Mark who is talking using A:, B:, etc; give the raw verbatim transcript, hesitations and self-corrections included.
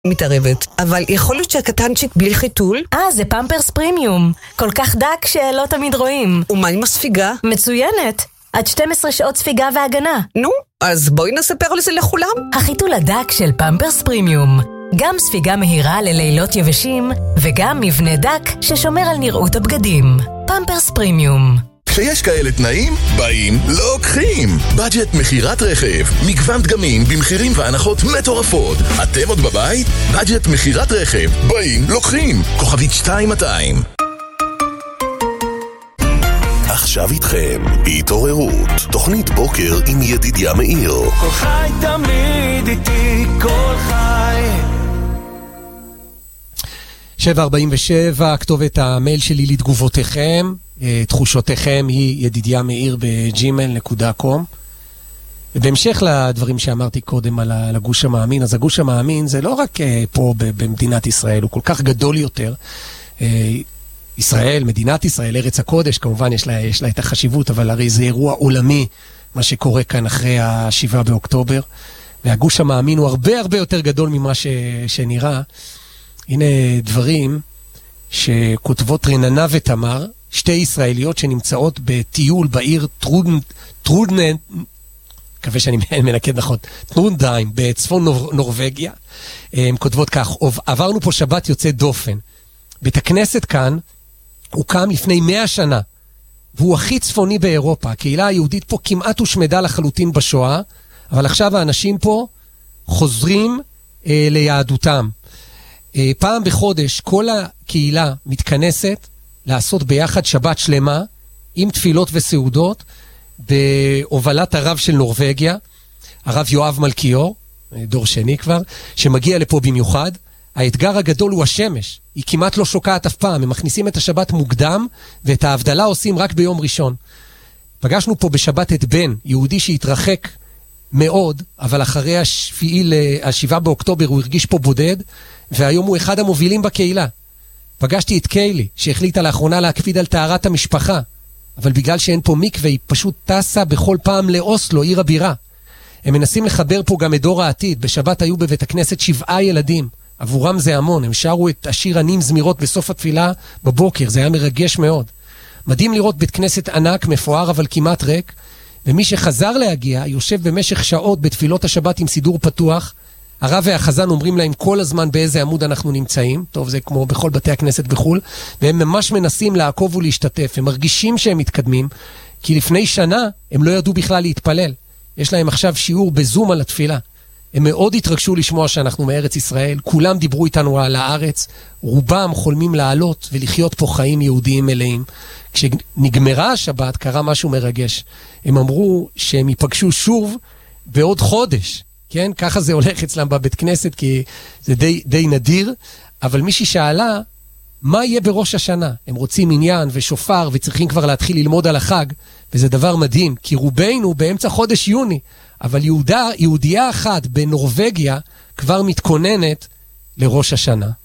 A: מתערבת, אבל יכול להיות שהקטנצ'יק בלי חיתול?
B: אה, זה פמפרס פרימיום. כל כך דק שלא תמיד רואים.
A: ומה עם הספיגה?
B: מצוינת. עד שתים עשרה שעות ספיגה והגנה.
A: נו, אז בואי נספר על זה לכולם.
B: החיתול הדק של פמפרס פרימיום. גם ספיגה מהירה ללילות יבשים, וגם מבנה דק ששומר על נראות הבגדים. פמפרס פרימיום.
C: כשיש כאלה תנאים, באים, לוקחים. בדג'ט מחירת רכב, מגוון דגמים במחירים והנחות מטורפות. אתם עוד בבית? בדג'ט מחירת רכב, באים, לוקחים. כוכבית שתיים מאתיים. עכשיו איתכם, התעוררות, תוכנית בוקר עם ידידיה מאיר.
D: כל חי תמיד איתי, כל חי.
E: שבע ארבעים ושבע, כתובת המייל שלי לתגובותיכם, תחושותיכם היא ידידיה מאיר בג'ימייל נקודה קום. ובהמשך לדברים שאמרתי קודם על הגוש המאמין, אז הגוש המאמין זה לא רק פה במדינת ישראל, הוא כל כך גדול יותר. ישראל, מדינת ישראל, ארץ הקודש, כמובן יש לה, יש לה את החשיבות, אבל הרי זה אירוע עולמי, מה שקורה כאן אחרי השבעה באוקטובר. והגוש המאמין הוא הרבה הרבה יותר גדול ממה ש, שנראה. הנה דברים שכותבות רננה ותמר, שתי ישראליות שנמצאות בטיול בעיר טרודן, טרודנן, מקווה שאני מנקד נכון, טרונדהיים, בצפון נור, נורווגיה. הן כותבות כך, עברנו פה שבת יוצא דופן. בית הכנסת כאן הוקם לפני מאה שנה, והוא הכי צפוני באירופה. הקהילה היהודית פה כמעט הושמדה לחלוטין בשואה, אבל עכשיו האנשים פה חוזרים אה, ליהדותם. אה, פעם בחודש כל הקהילה מתכנסת לעשות ביחד שבת שלמה, עם תפילות וסעודות, בהובלת הרב של נורווגיה, הרב יואב מלכיאור, דור שני כבר, שמגיע לפה במיוחד. האתגר הגדול הוא השמש, היא כמעט לא שוקעת אף פעם, הם מכניסים את השבת מוקדם, ואת ההבדלה עושים רק ביום ראשון. פגשנו פה בשבת את בן, יהודי שהתרחק מאוד, אבל אחרי השביעי, השבעה באוקטובר הוא הרגיש פה בודד, והיום הוא אחד המובילים בקהילה. פגשתי את קיילי, שהחליטה לאחרונה להקפיד על טהרת המשפחה, אבל בגלל שאין פה מקווה, היא פשוט טסה בכל פעם לאוסלו, עיר הבירה. הם מנסים לחבר פה גם את דור העתיד, בשבת היו בבית הכנסת שבעה ילדים, עבורם זה המון, הם שרו את השיר ענים זמירות בסוף התפילה בבוקר, זה היה מרגש מאוד. מדהים לראות בית כנסת ענק, מפואר אבל כמעט ריק, ומי שחזר להגיע יושב במשך שעות בתפילות השבת עם סידור פתוח, הרב והחזן אומרים להם כל הזמן באיזה עמוד אנחנו נמצאים, טוב זה כמו בכל בתי הכנסת בחול, והם ממש מנסים לעקוב ולהשתתף, הם מרגישים שהם מתקדמים, כי לפני שנה הם לא ידעו בכלל להתפלל, יש להם עכשיו שיעור בזום על התפילה, הם מאוד התרגשו לשמוע שאנחנו מארץ ישראל, כולם דיברו איתנו על הארץ, רובם חולמים לעלות ולחיות פה חיים יהודיים מלאים. כשנגמרה השבת קרה משהו מרגש, הם אמרו שהם ייפגשו שוב בעוד חודש, כן? ככה זה הולך אצלם בבית כנסת, כי זה די, די נדיר, אבל מישהי שאלה, מה יהיה בראש השנה? הם רוצים עניין ושופר וצריכים כבר להתחיל ללמוד על החג, וזה דבר מדהים, כי רובנו באמצע חודש יוני, אבל יהודה, יהודייה אחת בנורווגיה כבר מתכוננת לראש השנה.